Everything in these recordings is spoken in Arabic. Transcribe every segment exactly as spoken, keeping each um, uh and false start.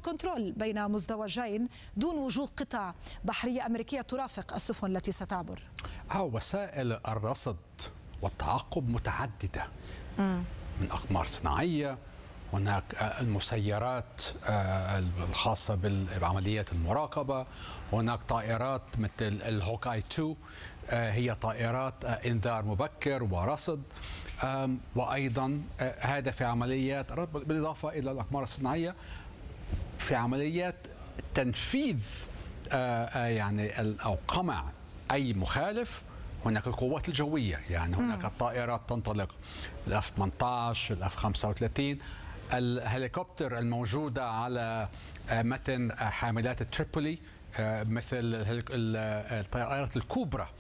كنترول بين مزدوجين دون وجود قطع بحرية أمريكية ترافق السفن التي ستعبر؟ أو وسائل الرصد والتعقب متعددة. مم. من أقمار صناعية، هناك المسيرات الخاصة بعمليات المراقبة، هناك طائرات مثل الهوكاي اثنين هي طائرات إنذار مبكر ورصد، وأيضا هذا في عمليات بالإضافة إلى الأقمار الصناعية في عمليات تنفيذ يعني أو قمع أي مخالف. هناك القوات الجوية، يعني هناك الطائرات تنطلق الاف ثمانية عشر الاف خمسة وثلاثين، الهليكوبتر الموجودة على متن حاملات تريبولي مثل الطائرات الكوبرا.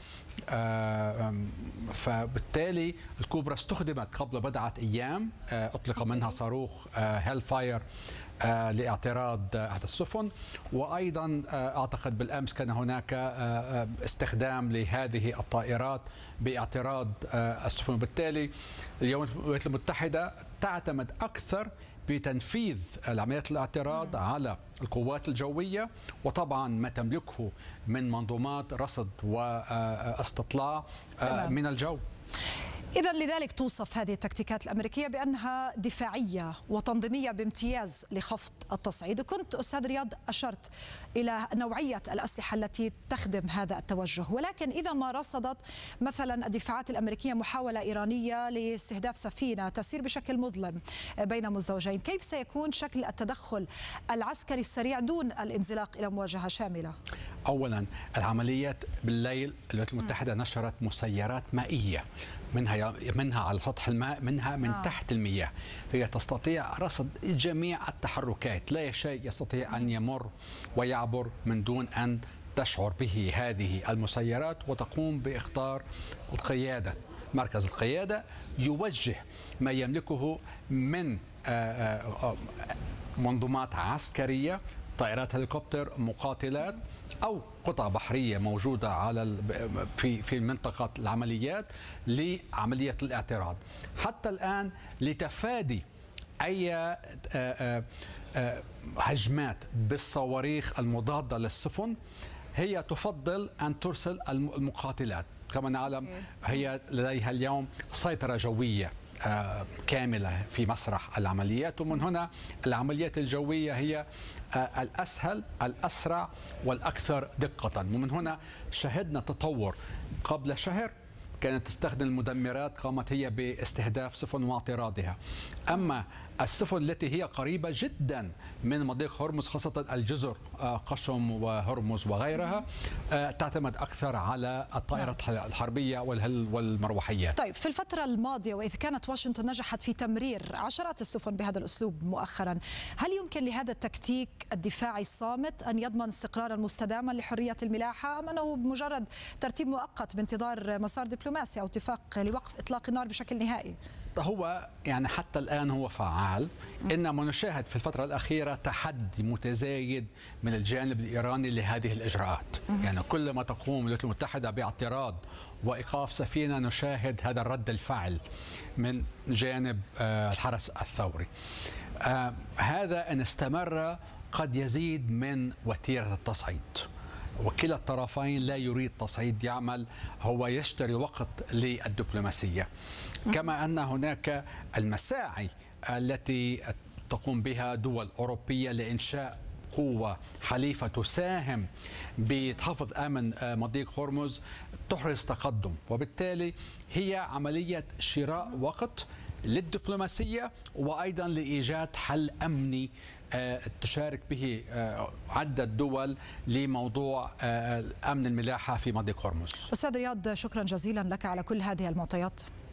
فبالتالي الكوبرا استخدمت قبل بضعة أيام، أطلق منها صاروخ هيل فاير لاعتراض هذا السفن، وأيضا أعتقد بالأمس كان هناك استخدام لهذه الطائرات باعتراض السفن. وبالتالي اليوم الولايات المتحدة تعتمد أكثر بتنفيذ العمليات الاعتراض على القوات الجوية، وطبعا ما تملكه من منظومات رصد واستطلاع من الجو. إذا لذلك توصف هذه التكتيكات الأمريكية بأنها دفاعية وتنظيمية بامتياز لخفض التصعيد. وكنت أستاذ رياض أشرت إلى نوعية الأسلحة التي تخدم هذا التوجه، ولكن إذا ما رصدت مثلا الدفاعات الأمريكية محاولة إيرانية لاستهداف سفينة تسير بشكل مظلم بين مزدوجين، كيف سيكون شكل التدخل العسكري السريع دون الانزلاق إلى مواجهة شاملة؟ أولا العمليات بالليل الولايات المتحدة نشرت مسيرات مائية، منها منها على سطح الماء، منها من آه. تحت المياه. هي تستطيع رصد جميع التحركات، لا شيء يستطيع أن يمر ويعبر من دون أن تشعر به هذه المسيرات، وتقوم بإخطار القيادة. مركز القيادة يوجه ما يملكه من منظومات عسكرية، طائرات هليكوبتر، مقاتلات، أو قطع بحرية موجودة على في في منطقة العمليات لعملية الاعتراض. حتى الآن لتفادي أي هجمات بالصواريخ المضادة للسفن، هي تفضل أن ترسل المقاتلات. كما نعلم هي لديها اليوم سيطرة جوية كاملة في مسرح العمليات، ومن هنا العمليات الجوية هي الأسهل الأسرع والأكثر دقة. ومن هنا شهدنا تطور. قبل شهر كانت تستخدم المدمرات، قامت هي باستهداف سفن واعتراضها. أما السفن التي هي قريبة جدا من مضيق هرمز، خاصة الجزر قشم وهرمز وغيرها، تعتمد أكثر على الطائرات الحربية والمروحيات. طيب، في الفترة الماضية وإذ كانت واشنطن نجحت في تمرير عشرات السفن بهذا الأسلوب مؤخرا، هل يمكن لهذا التكتيك الدفاعي الصامت أن يضمن استقرارا مستداما لحرية الملاحة، أم أنه بمجرد ترتيب مؤقت بانتظار مسار دبلوماسي أو اتفاق لوقف إطلاق النار بشكل نهائي؟ هو يعني حتى الآن هو فعال، إنما نشاهد في الفترة الأخيرة تحدي متزايد من الجانب الإيراني لهذه الإجراءات. يعني كلما تقوم الولايات المتحدة باعتراض وإيقاف سفينة، نشاهد هذا الرد الفعل من جانب الحرس الثوري. هذا إن استمر قد يزيد من وتيرة التصعيد، وكلا الطرفين لا يريد تصعيد يعمل، هو يشتري وقت للدبلوماسية. كما أن هناك المساعي التي تقوم بها دول أوروبية لإنشاء قوة حليفة تساهم بتحفظ أمن مضيق هرمز تحرز تقدم، وبالتالي هي عملية شراء وقت للدبلوماسية وأيضا لإيجاد حل أمني تشارك به عدة دول لموضوع أمن الملاحة في مضيق هرمز. أستاذ رياض، شكرا جزيلا لك على كل هذه المعطيات.